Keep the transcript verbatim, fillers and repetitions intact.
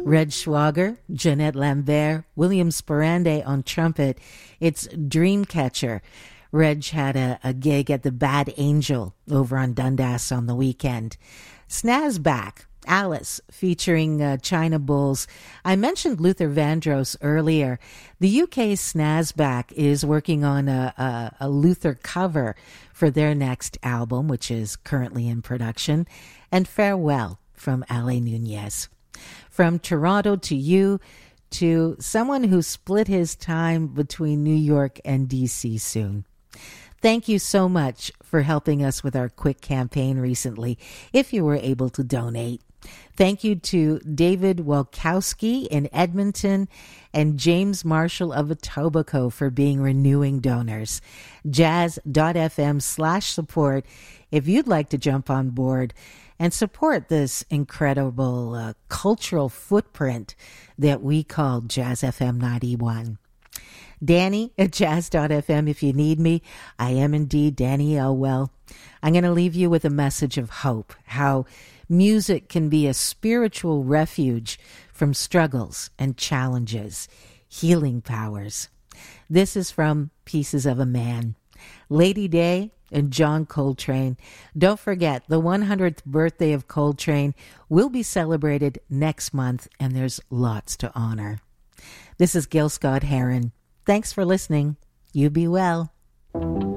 Red Schwager, Jeanette Lambert, William Sporande on trumpet. It's Dreamcatcher. Reg had a, a gig at the Bad Angel over on Dundas on the weekend. Snazback, Alice, featuring uh, China Bulls. I mentioned Luther Vandross earlier. The U K's Snazback is working on a, a, a Luther cover for their next album, which is currently in production. And Farewell from Ale Nunez. From Toronto to you, to someone who split his time between New York and D C soon. Thank you so much for helping us with our quick campaign recently, if you were able to donate. Thank you to David Walkowski in Edmonton and James Marshall of Etobicoke for being renewing donors. jazz.fm slash support if you'd like to jump on board and support this incredible uh, cultural footprint that we call Jazz F M ninety-one. Danny at jazz dot f m if you need me. I am indeed Danny Elwell. I'm going to leave you with a message of hope, how music can be a spiritual refuge from struggles and challenges, healing powers. This is from Pieces of a Man. Lady Day and John Coltrane. Don't forget, the one hundredth birthday of Coltrane will be celebrated next month, and there's lots to honor. This is Gil Scott-Heron. Thanks for listening. You be well.